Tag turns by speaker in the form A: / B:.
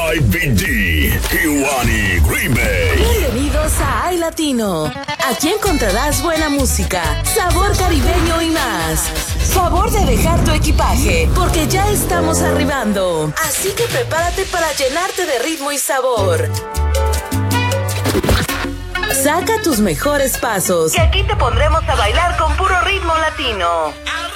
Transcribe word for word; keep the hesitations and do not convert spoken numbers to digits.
A: I P D, Kiwani Green Bay.
B: Bienvenidos a iLatino. Aquí encontrarás buena música, sabor caribeño y más. Favor de dejar tu equipaje, porque ya estamos arribando. Así que prepárate para llenarte de ritmo y sabor. Saca tus mejores pasos, que aquí te pondremos a bailar con puro ritmo latino.